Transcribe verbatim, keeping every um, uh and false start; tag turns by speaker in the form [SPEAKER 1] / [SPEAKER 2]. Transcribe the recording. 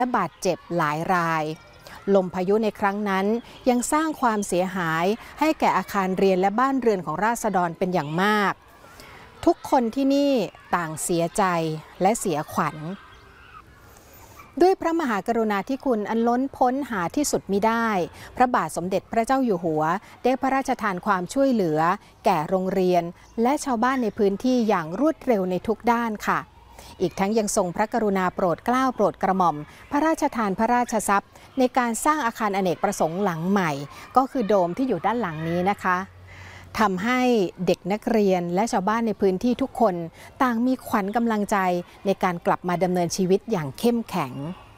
[SPEAKER 1] และบาดเจ็บหลายรายลมพายุในครั้งนั้นยังสร้างความเสียหายให้แก่อาคารเรียนและบ้านเรือนของราษฎรเป็นอย่างมากทุกคนที่นี่ต่างเสียใจและเสียขวัญด้วยพระมหากรุณาธิคุณอันล้นพ้นหาที่สุดมิได้พระบาทสมเด็จพระเจ้าอยู่หัวได้พระราชทานความช่วยเหลือแก่โรงเรียนและชาวบ้านในพื้นที่อย่างรวดเร็วในทุกด้านค่ะอีกทั้งยังทรงพระกรุณาโปรดเกล้าโปรดกระหม่อมพระราชทานพระราชทรัพย์ในการสร้างอาคารอเนกประสงค์หลังใหม่ก็คือโดมที่อยู่ด้านหลังนี้นะคะทำให้เด็กนักเรียนและชาวบ้านในพื้นที่ทุกคนต่างมีขวัญกำลังใจในการกลับมาดำเนินชีวิตอย่างเข้มแข็ง